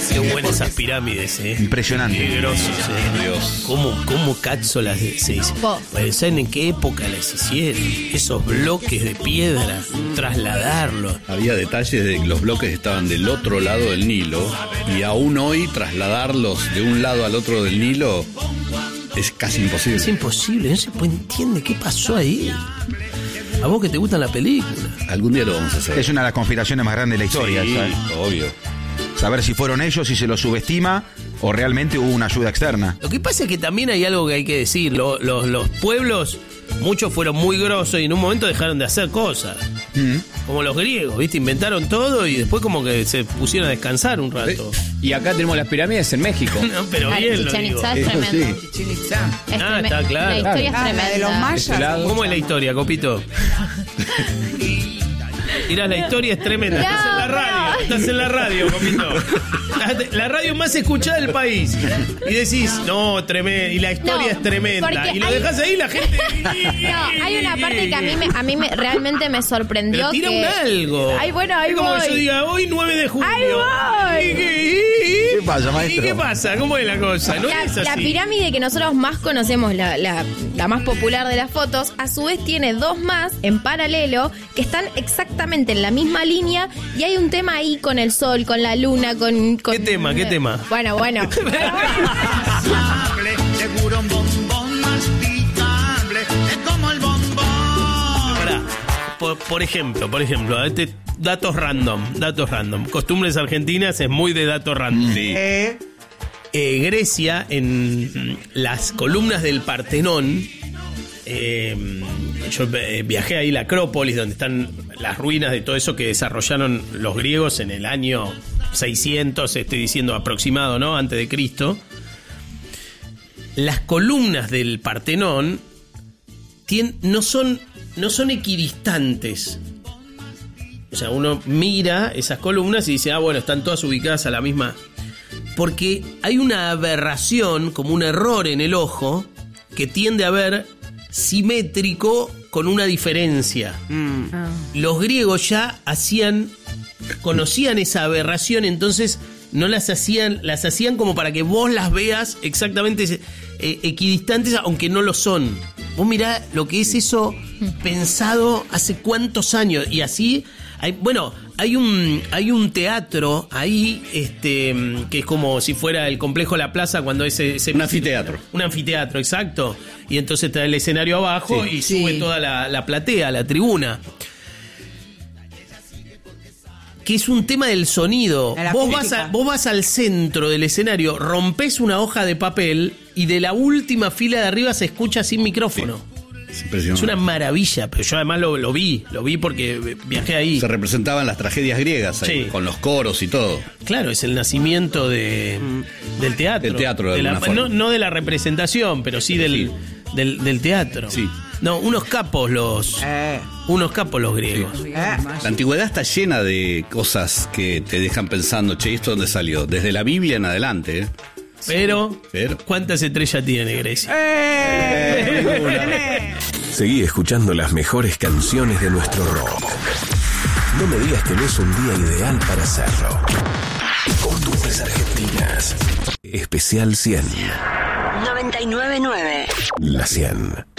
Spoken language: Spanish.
Qué buenas esas pirámides, Impresionante. Qué grosos, Dios. ¿Cómo cazzo se hizo? ¿Saben en qué época las hicieron? Esos bloques de piedra, trasladarlos. Había detalles de que los bloques estaban del otro lado del Nilo, y aún hoy trasladarlos de un lado al otro del Nilo es casi imposible. Es imposible, no se entiende qué pasó ahí. A vos que te gustan la película. Algún día lo vamos a hacer. Es una de las conspiraciones más grandes de la historia. Sí, ¿sabes? obvio. Saber si fueron ellos, si se los subestima o realmente hubo una ayuda externa. Lo que pasa es que también hay algo que hay que decir. Los pueblos, muchos fueron muy grosos y en un momento dejaron de hacer cosas. Como los griegos, ¿viste? Inventaron todo y después como que se pusieron a descansar un rato. Y acá tenemos las pirámides en México. No, pero bien lo Chichén digo. Itzá es tremendo. Chichén Itzá. Está claro. La historia es La tremenda. de los mayas. ¿Cómo es la historia, Copito? Mirá, la historia es tremenda. No, Estás en la radio, estás en la radio, Copito. La radio más escuchada del país. Y decís, no, tremendo. Y la historia No, es tremenda. porque Y lo hay- dejás ahí, la gente. No, hay una parte que a mí realmente me sorprendió. Pero tira que... un algo. Ay, bueno, ahí es como voy. que yo diga, hoy 9 de julio. Ahí voy. ¿Qué pasa, ¿Y maestro? qué pasa? ¿Cómo es la cosa? No es La así. pirámide que nosotros más conocemos, la más popular de las fotos, a su vez tiene dos más en paralelo que están exactamente en la misma línea y hay un tema ahí con el sol, con la luna, con... ¿Qué tema? ¿Qué tema? Bueno. Seguro un bombón masticable, es como el bombón. Pará. Por ejemplo, datos random. Costumbres argentinas es muy de datos random. Sí. Grecia, en las columnas del Partenón, yo viajé ahí a la Acrópolis, donde están las ruinas de todo eso que desarrollaron los griegos en el año 600, estoy diciendo aproximado, ¿no? Antes de Cristo. Las columnas del Partenón no son equidistantes. O sea, uno mira esas columnas y dice, bueno, están todas ubicadas a la misma. Porque hay una aberración, como un error en el ojo, que tiende a ver simétrico con una diferencia. Los griegos ya conocían esa aberración, entonces no las hacían como para que vos las veas exactamente equidistantes, aunque no lo son. Vos mirá lo que es eso pensado hace cuántos años, y así hay un teatro ahí que es como si fuera el complejo La Plaza cuando ese Un anfiteatro. Un anfiteatro, exacto. Y entonces está el escenario abajo y sube toda la platea, la tribuna. Que es un tema del sonido. Vos vas al centro del escenario, rompes una hoja de papel y de la última fila de arriba se escucha sin micrófono. Es impresionante. Es una maravilla, pero yo además lo vi porque viajé ahí. Se representaban las tragedias griegas ahí, Sí. con los coros y todo. Claro, es el nacimiento del teatro. Del teatro, de alguna forma. No de la representación, pero sí del teatro. Sí. No, unos capos los griegos. La antigüedad está llena de cosas que te dejan pensando, che, ¿esto dónde salió? Desde la Biblia en adelante, ¿eh? Pero, ¿cuántas estrellas tiene Grecia? Seguí escuchando las mejores canciones de nuestro rock. No me digas que no es un día ideal para hacerlo. Costumbres argentinas. Especial 100. 99.9. La 100.